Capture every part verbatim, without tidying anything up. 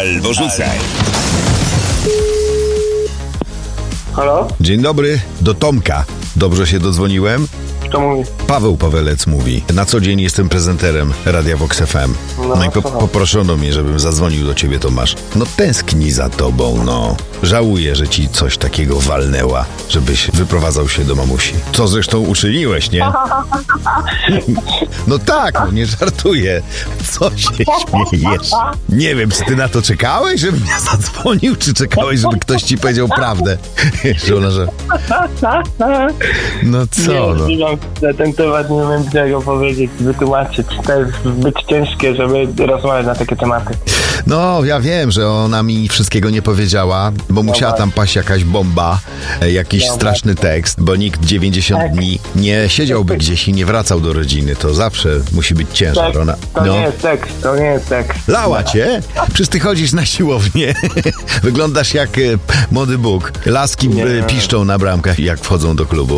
albo rzucaj. Halo? Dzień dobry, do Tomka. Dobrze się dodzwoniłem? Kto mówi? Paweł Pawelec mówi. Na co dzień jestem prezenterem Radia Vox F M. No, No i po, słucham. poproszono mnie, żebym zadzwonił do ciebie, Tomasz. No tęskni za tobą, no. Żałuję, że ci coś takiego walnęła, żebyś wyprowadzał się do mamusi. Co zresztą uczyniłeś, nie? No tak, no nie żartuję. Co się śmiejesz? Nie wiem, czy ty na to czekałeś, żebym ja zadzwonił, czy czekałeś, żeby ktoś ci powiedział prawdę? Żona, że... No co, no? Nie, na ten temat nie wiem, czego powiedzieć, wytłumaczyć. To jest zbyt ciężkie, żeby rozmawiać na takie tematy. No, ja wiem, że ona mi wszystkiego nie powiedziała, bo musiała tam paść jakaś bomba, e, jakiś Dobra. straszny tekst, bo nikt dziewięćdziesiąt Tak. dni nie siedziałby gdzieś i nie wracał do rodziny. To zawsze musi być ciężar. Tekst, Ona, to no. nie jest tekst, to nie jest tekst. Lała cię? Przecież ty chodzisz na siłownię. Wyglądasz jak e, młody Bóg. Laski Nie. e, piszczą na bramkach, jak wchodzą do klubu.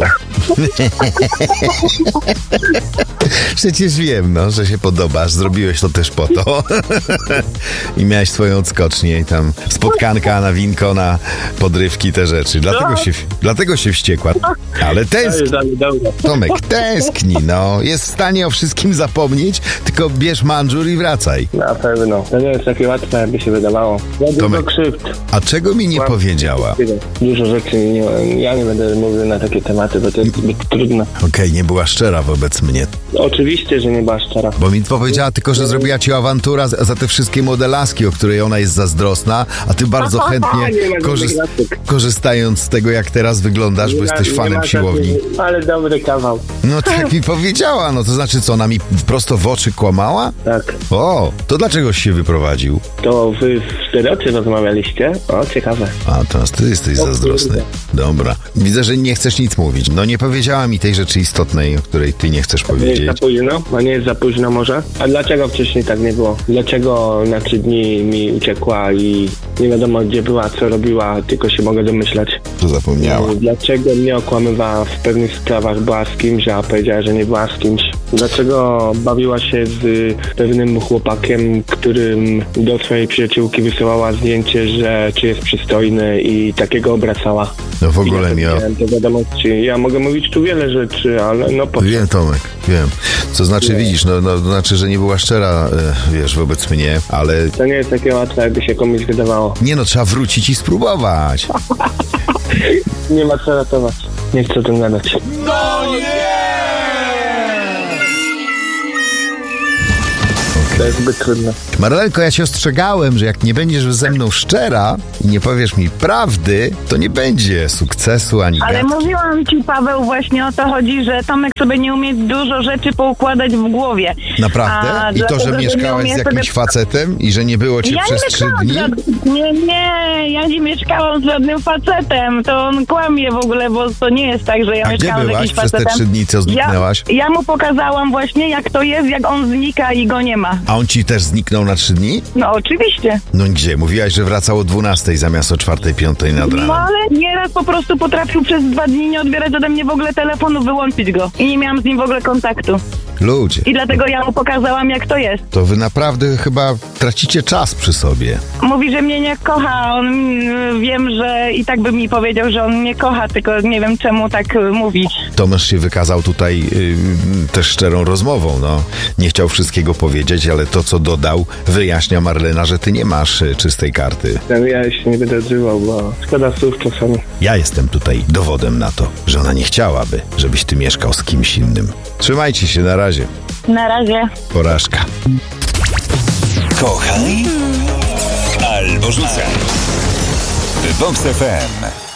Przecież wiem, no, że się podobasz. Zrobiłeś to też po to. I miałeś swoją odskocznię i tam spotkanka na winko, na podrywki, te rzeczy. Dlatego się, dlatego się wściekła. Ale tęskni. Tomek, tęskni, no. Jest w stanie o wszystkim zapomnieć, tylko bierz mandżur i wracaj. Na pewno. To nie jest takie łatwe, jakby się wydawało. Ja dużo Tomek. krzywd. A czego mi nie powiedziała? Dużo rzeczy nie, ja nie będę mówił na takie tematy, bo to jest zbyt trudne. Okej, nie była szczera wobec mnie. Oczywiście, że nie była szczera. Bo mi powiedziała tylko, że zrobiła ci awantura za, za te wszystkie młode laski, o której ona jest zazdrosna, a ty bardzo chętnie, Nie ma korzyst, żadnych lasek. korzystając z tego, jak teraz wyglądasz, bo Nie ma- jesteś nie fanem ma siłowni. żadnych- Ale dobry kawał. No tak mi powiedziała, no to znaczy co, ona mi prosto w oczy kłamała? Tak. O, to dlaczegoś się wyprowadził? To wy w cztery oczy rozmawialiście? O, ciekawe. A, teraz ty jesteś O zazdrosny. kurde. Dobra. Widzę, że nie chcesz nic mówić. No nie powiedziała mi tej rzeczy istotnej, o której ty nie chcesz Nie jest za powiedzieć. późno? A nie jest za późno może? A dlaczego wcześniej tak nie było? Dlaczego na trzy dni mi uciekła i nie wiadomo gdzie była, co robiła, tylko się mogę domyślać? To zapomniała. Dlaczego mnie okłamywała w pewnych sprawach, była z kimś, a powiedziała, że nie była z kimś? Dlaczego bawiła się z y, pewnym chłopakiem, którym do swojej przyjaciółki wysyłała zdjęcie, że czy jest przystojny i takiego obracała? No w ogóle I mi o... to wiadomości. Ja mogę mówić tu wiele rzeczy, ale no po co? Wiem, Tomek, wiem. Co znaczy, widzisz, no, no to znaczy, że nie była szczera, e, wiesz, wobec mnie, ale... To nie jest takie łatwe, jakby się komuś wydawało. Nie no, trzeba wrócić i spróbować. Nie ma co ratować. Nie chcę o tym gadać. To jest zbyt trudne. Marlenko, ja cię ostrzegałem, że jak nie będziesz ze mną szczera i nie powiesz mi prawdy, to nie będzie sukcesu ani Ale gadki. mówiłam ci, Paweł, właśnie o to chodzi, że Tomek sobie nie umie dużo rzeczy poukładać w głowie. Naprawdę? A I to, dlatego, że nie mieszkałeś umie z jakimś sobie... facetem i że nie było cię Ja nie przez trzy mieszkałam dni? z żadnym- Nie, nie, ja nie mieszkałam z żadnym facetem. To on kłamie w ogóle, bo to nie jest tak, że ja A gdzie mieszkałam z byłaś jakimś przez te facetem. trzy dni, co zniknęłaś? Ja, ja mu pokazałam właśnie, jak to jest, jak on znika i go nie ma. A on ci też zniknął na trzy dni? No oczywiście. No gdzie? Mówiłaś, że wracał o dwunastej zamiast o czwartej, piątej nad No ranem. ale nieraz po prostu potrafił przez dwa dni nie odbierać ode mnie w ogóle telefonu, wyłączyć go. I nie miałam z nim w ogóle kontaktu. Ludzie, I dlatego ja mu pokazałam, jak to jest. to wy naprawdę chyba tracicie czas przy sobie. Mówi, że mnie nie kocha. On mm, wiem, że i tak by mi powiedział, że on mnie kocha, tylko nie wiem, czemu tak y, mówi. Tomasz się wykazał tutaj yy, też szczerą rozmową, no. Nie chciał wszystkiego powiedzieć, ale to, co dodał, wyjaśnia Marlena, że ty nie masz y, czystej karty. Ja się nie będę odzywał, bo szkoda słów czasami. Ja jestem tutaj dowodem na to, że ona nie chciałaby, żebyś ty mieszkał z kimś innym. Trzymajcie się, na razie. Na razie. Porażka. Kochaj albo rzucaj. Vox F M.